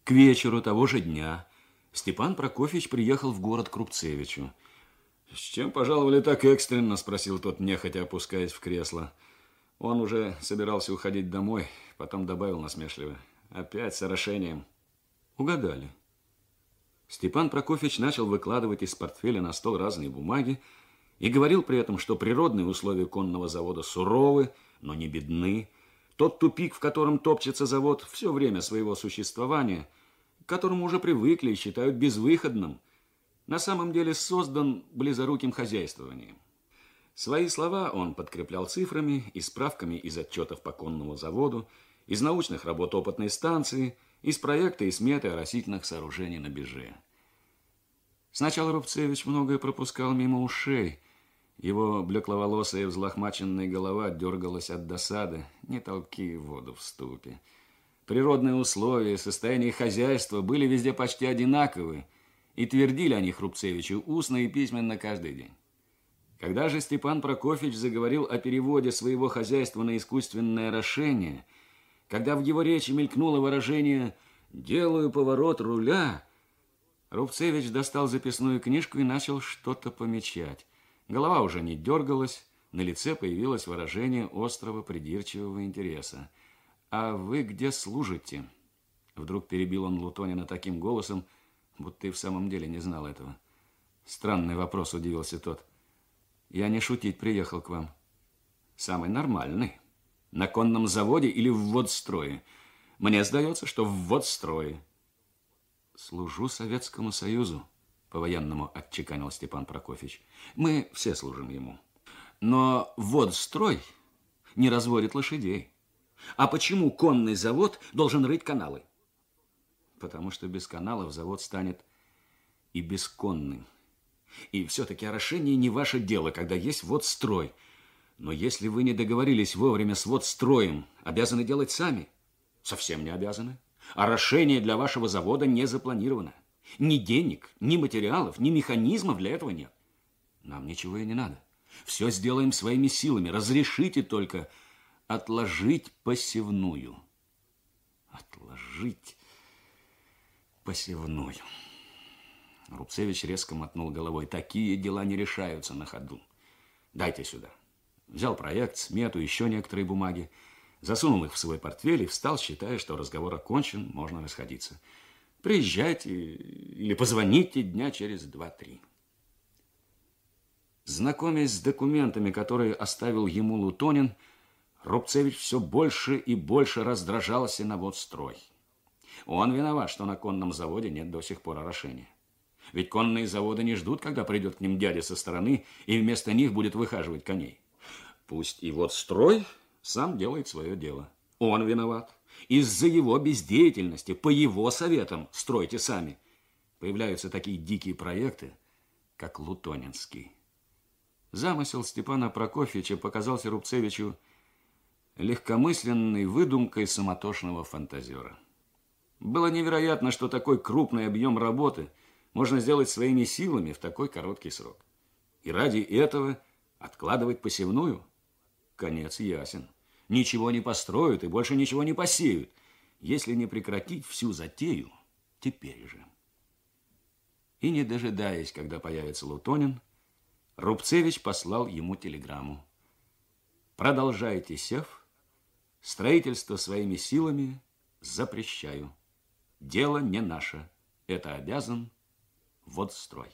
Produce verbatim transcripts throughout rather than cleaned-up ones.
К вечеру того же дня Степан Прокофьевич приехал в город к Рубцевичу. «С чем пожаловали так экстренно?» – спросил тот, нехотя опускаясь в кресло. Он уже собирался уходить домой, потом добавил насмешливо: «Опять с орошением». Угадали. Степан Прокофьевич начал выкладывать из портфеля на стол разные бумаги и говорил при этом, что природные условия конного завода суровы, но не бедны. Тот тупик, в котором топчется завод все время своего существования, к которому уже привыкли и считают безвыходным, на самом деле создан близоруким хозяйствованием. Свои слова он подкреплял цифрами и справками из отчетов по конному заводу, из научных работ опытной станции, из проекта и сметы оросительных сооружений на Беже. Сначала Рубцевич многое пропускал мимо ушей. Его блекловолосая взлохмаченная голова дергалась от досады. Не толки воду в ступе. Природные условия, состояние хозяйства были везде почти одинаковы, и твердили о них Рубцевичу устно и письменно каждый день. Когда же Степан Прокофьевич заговорил о переводе своего хозяйства на искусственное орошение, когда в его речи мелькнуло выражение «делаю поворот руля», Рубцевич достал записную книжку и начал что-то помечать. Голова уже не дергалась, на лице появилось выражение острого придирчивого интереса. «А вы где служите?» Вдруг перебил он Лутонина таким голосом, будто и в самом деле не знал этого. «Странный вопрос», — удивился тот. «Я не шутить приехал к вам. Самый нормальный. На конном заводе или в вводстрое? Мне сдается, что в вводстрое». «Служу Советскому Союзу», — по-военному отчеканил Степан Прокофьевич. «Мы все служим ему. Но вводстрой не разводит лошадей. А почему конный завод должен рыть каналы?» «Потому что без каналов завод станет и бесконным. И все-таки орошение не ваше дело, когда есть вводстрой. Но если вы не договорились вовремя с вводстроем, обязаны делать сами?» «Совсем не обязаны. Орошение для вашего завода не запланировано. Ни денег, ни материалов, ни механизмов для этого нет. Нам ничего и не надо. Все сделаем своими силами. Разрешите только отложить посевную». Отложить посевную. Рубцевич резко мотнул головой. «Такие дела не решаются на ходу. Дайте сюда». Взял проект, смету, еще некоторые бумаги, засунул их в свой портфель и встал, считая, что разговор окончен, можно расходиться. «Приезжайте или позвоните дня через два-три». Знакомясь с документами, которые оставил ему Лутонин, Рубцевич все больше и больше раздражался на вводстрой. Он виноват, что на конном заводе нет до сих пор орошения. Ведь конные заводы не ждут, когда придет к ним дядя со стороны и вместо них будет выхаживать коней. Пусть и вводстрой сам делает свое дело. Он виноват. Из-за его бездеятельности, по его советам, стройте сами. Появляются такие дикие проекты, как Лутонинский. Замысел Степана Прокофьевича показался Рубцевичу легкомысленной выдумкой суматошного фантазера. Было невероятно, что такой крупный объем работы можно сделать своими силами в такой короткий срок. И ради этого откладывать посевную? Конец ясен. Ничего не построят и больше ничего не посеют, если не прекратить всю затею теперь же. И не дожидаясь, когда появится Лутонин, Рубцевич послал ему телеграмму: «Продолжайте сев, строительство своими силами запрещаю. Дело не наше, это обязан вводстрой».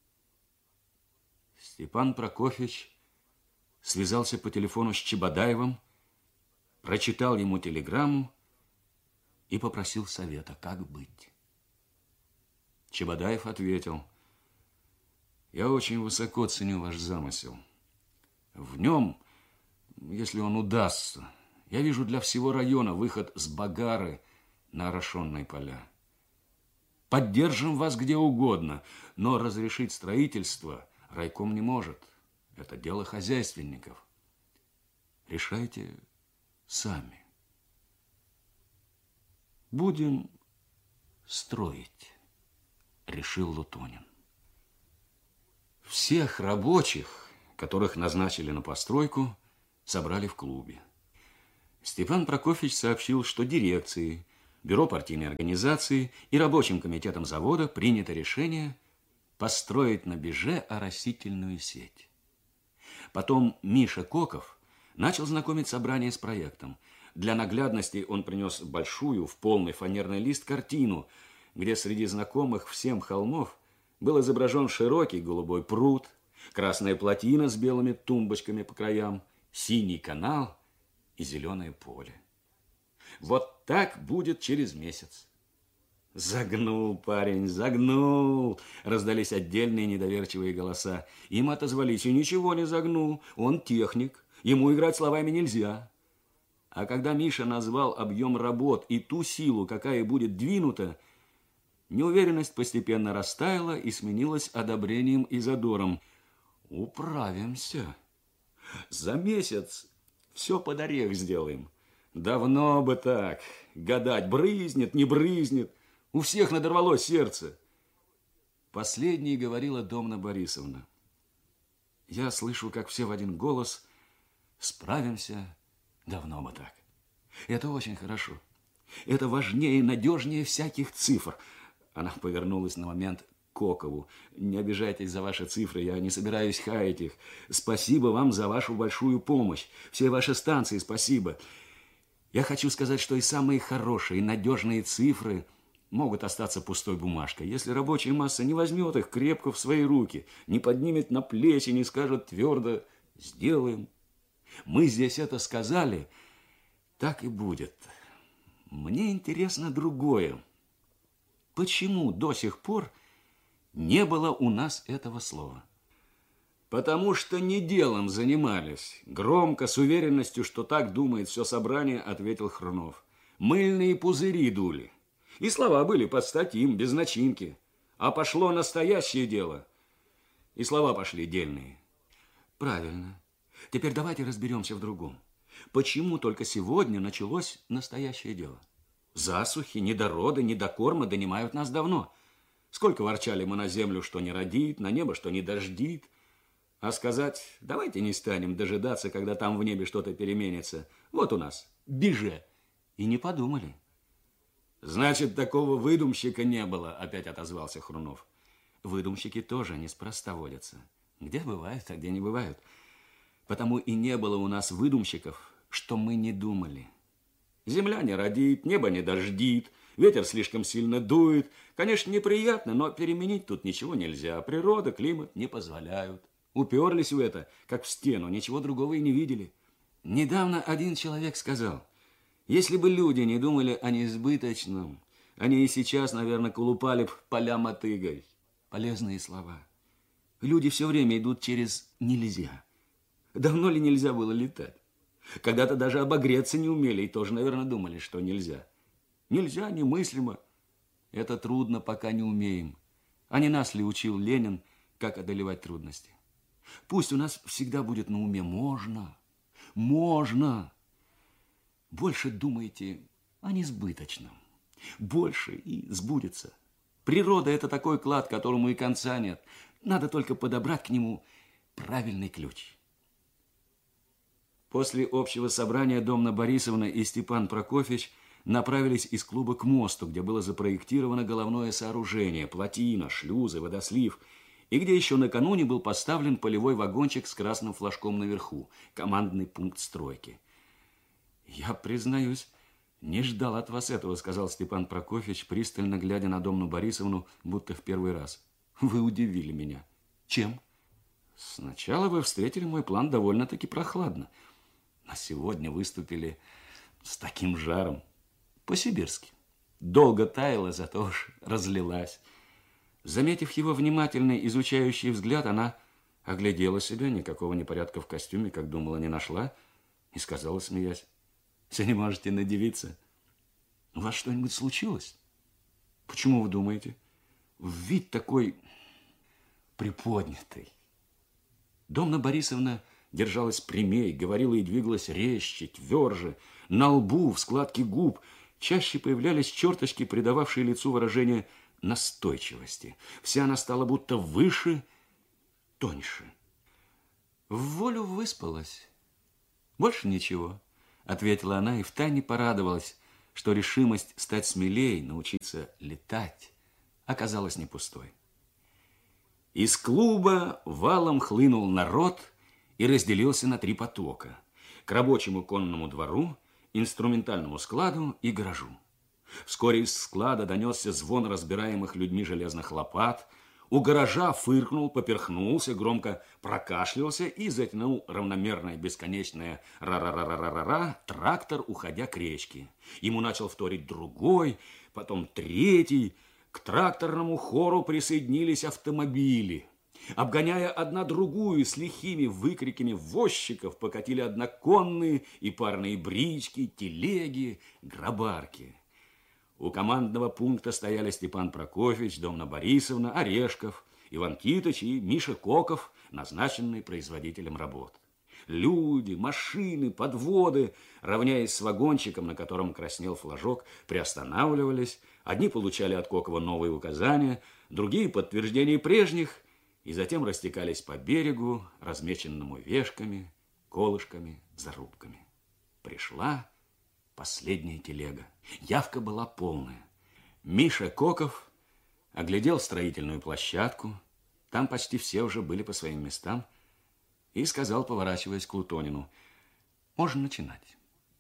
Степан Прокофьевич связался по телефону с Чебодаевым, прочитал ему телеграмму и попросил совета, как быть. Чебодаев ответил: «Я очень высоко ценю ваш замысел. В нем, если он удастся, я вижу для всего района выход с Багары на орошенные поля. Поддержим вас где угодно, но разрешить строительство райком не может. Это дело хозяйственников. Решайте сами. Будем строить», решил Лутонин. Всех рабочих, которых назначили на постройку, собрали в клубе. Степан Прокофьевич сообщил, что дирекции бюро партийной организации и рабочим комитетом завода принято решение построить на Беже оросительную сеть. Потом Миша Коков начал знакомить собрание с проектом. Для наглядности он принес большую, в полный фанерный лист картину, где среди знакомых всем холмов был изображен широкий голубой пруд, красная плотина с белыми тумбочками по краям, синий канал и зеленое поле. Вот так будет через месяц. Загнул парень, загнул, раздались отдельные недоверчивые голоса. Им отозвались: и ничего не загнул, он техник, ему играть словами нельзя. А когда Миша назвал объем работ и ту силу, какая будет двинута, неуверенность постепенно растаяла и сменилась одобрением и задором. Управимся. За месяц все под орех сделаем. Давно бы так. Гадать, брызнет, не брызнет. У всех надорвалось сердце. Последней говорила Домна Борисовна. Я слышу, как все в один голос: справимся, давно бы так. Это очень хорошо. Это важнее и надежнее всяких цифр. Она повернулась на момент к Кокову. Не обижайтесь за ваши цифры, я не собираюсь хаять их. Спасибо вам за вашу большую помощь. Все ваши станции спасибо. Я хочу сказать, что и самые хорошие, и надежные цифры могут остаться пустой бумажкой, если рабочая масса не возьмет их крепко в свои руки, не поднимет на плечи, не скажет твердо: сделаем. Мы здесь это сказали, так и будет. Мне интересно другое. Почему до сих пор не было у нас этого слова? Потому что не делом занимались. Громко, с уверенностью, что так думает все собрание, ответил Хрунов. Мыльные пузыри дули. И слова были под стать им, без начинки. А пошло настоящее дело. И слова пошли дельные. Правильно. Теперь давайте разберемся в другом. Почему только сегодня началось настоящее дело? Засухи, недороды, недокорма донимают нас давно. Сколько ворчали мы на землю, что не родит, на небо, что не дождит. А сказать: давайте не станем дожидаться, когда там в небе что-то переменится. Вот у нас Беже. И не подумали. Значит, такого выдумщика не было, опять отозвался Хрунов. Выдумщики тоже неспроста водятся. Где бывают, а где не бывают. Потому и не было у нас выдумщиков, что мы не думали. Земля не родит, небо не дождит, ветер слишком сильно дует. Конечно, неприятно, но переменить тут ничего нельзя. Природа, климат не позволяют. Уперлись в это, как в стену, ничего другого и не видели. Недавно один человек сказал: если бы люди не думали о несбыточном, они и сейчас, наверное, колупали б поля мотыгой. Полезные слова. Люди все время идут через «нельзя». Давно ли нельзя было летать? Когда-то даже обогреться не умели и тоже, наверное, думали, что нельзя. Нельзя, немыслимо. Это трудно, пока не умеем. А не нас ли учил Ленин, как одолевать трудности? Пусть у нас всегда будет на уме «можно», «можно». Больше думайте о несбыточном. Больше и сбудется. Природа – это такой клад, которому и конца нет. Надо только подобрать к нему правильный ключ. После общего собрания Домна Борисовна и Степан Прокофьевич направились из клуба к мосту, где было запроектировано головное сооружение, плотина, шлюзы, водослив, и где еще накануне был поставлен полевой вагончик с красным флажком наверху, командный пункт стройки. «Я, признаюсь, не ждал от вас этого», — сказал Степан Прокофьевич, пристально глядя на Домну Борисовну, будто в первый раз. «Вы удивили меня». «Чем?» «Сначала вы встретили мой план довольно-таки прохладно, а сегодня выступили с таким жаром, по-сибирски. Долго таяла, зато уж разлилась». Заметив его внимательный, изучающий взгляд, она оглядела себя, никакого непорядка в костюме, как думала, не нашла, и сказала, смеясь: «Все не можете надивиться. У вас что-нибудь случилось? Почему вы думаете? Вид такой приподнятый». Домна Борисовна держалась прямей, говорила и двигалась резче, тверже. На лбу, в складке губ чаще появлялись черточки, придававшие лицу выражение настойчивости. Вся она стала будто выше, тоньше. В волю выспалась. Больше ничего, ответила она и втайне порадовалась, что решимость стать смелее, научиться летать, оказалась не пустой. Из клуба валом хлынул народ и разделился на три потока: к рабочему конному двору, инструментальному складу и гаражу. Вскоре из склада донесся звон разбираемых людьми железных лопат. У гаража фыркнул, поперхнулся, громко прокашлялся и затянул равномерное бесконечное ра-ра-ра-ра-ра-ра трактор, уходя к речке. Ему начал вторить другой, потом третий. К тракторному хору присоединились автомобили. Обгоняя одна другую, с лихими выкриками возчиков покатили одноконные и парные брички, телеги, грабарки. У командного пункта стояли Степан Прокофьевич, Домна Борисовна, Орешков, Иван Китыч и Миша Коков, назначенные производителем работ. Люди, машины, подводы, равняясь с вагончиком, на котором краснел флажок, приостанавливались. Одни получали от Кокова новые указания, другие подтверждения прежних, и затем растекались по берегу, размеченному вешками, колышками, зарубками. Пришла последняя телега. Явка была полная. Миша Коков оглядел строительную площадку. Там почти все уже были по своим местам. И сказал, поворачиваясь к Лутонину: можно начинать.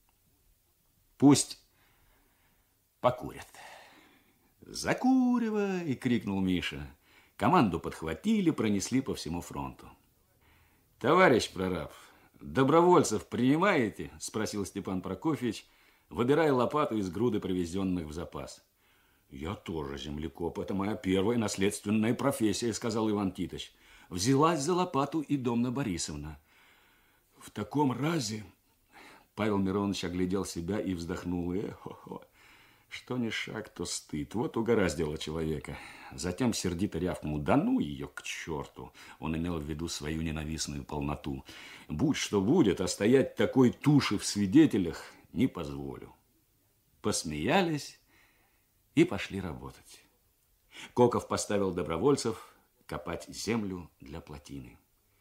Пусть покурят. Закуривай! Крикнул Миша. Команду подхватили, пронесли по всему фронту. Товарищ прораб, добровольцев принимаете? Спросил Степан Прокофьевич, выбирая лопату из груды привезенных в запас. Я тоже землекоп, это моя первая наследственная профессия, сказал Иван Титыч. Взялась за лопату и Домна Борисовна. В таком разе... Павел Миронович оглядел себя и вздохнул. Эхо-хо, что ни шаг, то стыд. Вот угораздило человека. Затем сердито рявкнул: да ну ее к черту. Он имел в виду свою ненавистную полноту. Будь что будет, а стоять такой туши в свидетелях не позволю. Посмеялись и пошли работать. Коков поставил добровольцев копать землю для плотины.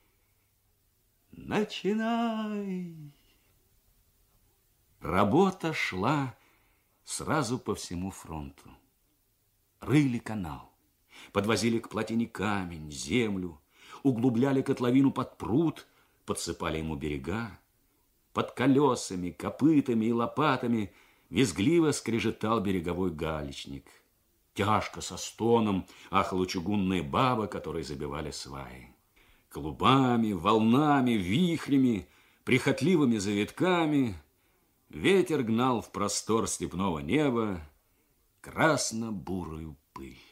Начинай! Работа шла сразу по всему фронту. Рыли канал, подвозили к плотине камень, землю, углубляли котловину под пруд, подсыпали ему берега. Под колесами, копытами и лопатами визгливо скрежетал береговой галечник. Тяжко, со стоном, ахала чугунная баба, которой забивали сваи. Клубами, волнами, вихрями, прихотливыми завитками ветер гнал в простор степного неба красно-бурую пыль.